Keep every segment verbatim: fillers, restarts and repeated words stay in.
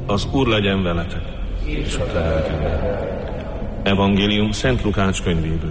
Az Úr legyen veletek, és a te lelkedben. Evangélium Szent Lukács könyvéből.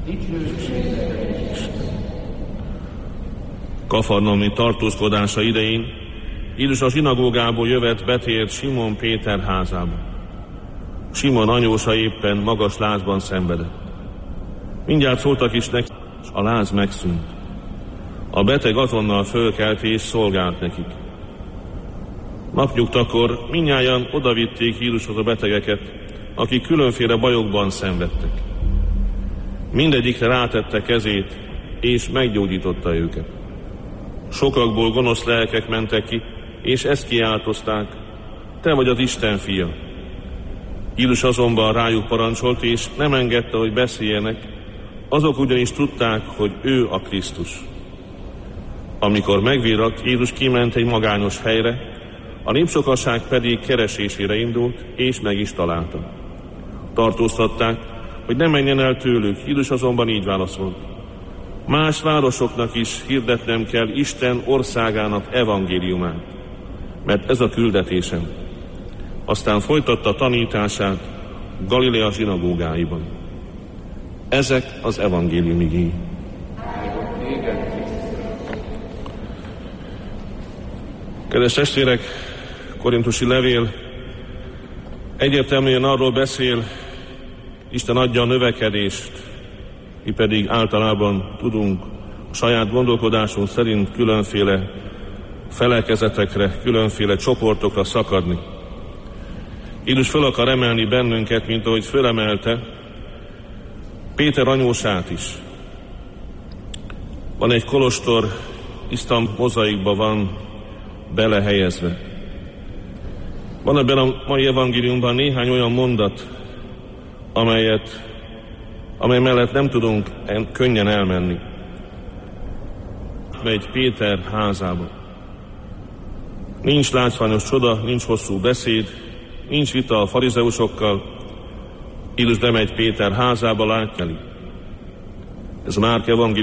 Kafarnaumi tartózkodása idején Jézus a zsinagógából jövet betért Simon Péter házába. Simon anyósa éppen magas lázban szenvedett. Mindjárt szóltak is neki, és a láz megszűnt. A beteg azonnal fölkelt és szolgált nekik. Napnyugtakor mindnyájan odavitték Jézushoz a betegeket, akik különféle bajokban szenvedtek. Mindegyikre rátette kezét, és meggyógyította őket. Sokakból gonosz lelkek mentek ki, és ezt kiáltozták: te vagy az Isten fia. Jézus azonban rájuk parancsolt, és nem engedte, hogy beszéljenek, azok ugyanis tudták, hogy ő a Krisztus. Amikor megvirratt, Jézus kiment egy magányos helyre, a népsokasság pedig keresésére indult, és meg is találta. Tartóztatták, hogy ne menjen el tőlük, Jézus azonban így válaszolt: más városoknak is hirdetnem kell Isten országának evangéliumát, mert ez a küldetésem. Aztán folytatta tanítását Galilea zsinagógáiban. Ezek az evangélium igéi. Kedves testvérek, korintusi levél egyértelműen arról beszél, Isten adja a növekedést, mi pedig általában tudunk a saját gondolkodásunk szerint különféle felekezetekre, különféle csoportokra szakadni. Jézus föl akar emelni bennünket, mint ahogy fölemelte Péter anyósát is. Van egy kolostor, Isztambul mozaikba van belehelyezve. Van ebben a mai evangéliumban néhány olyan mondat, amelyet, amely mellett nem tudunk könnyen elmenni. Megy Péter házába. Nincs látványos csoda, nincs hosszú beszéd, nincs vita a farizeusokkal. Jézus bemegy Péter házába, látja. Ez Márk evangélium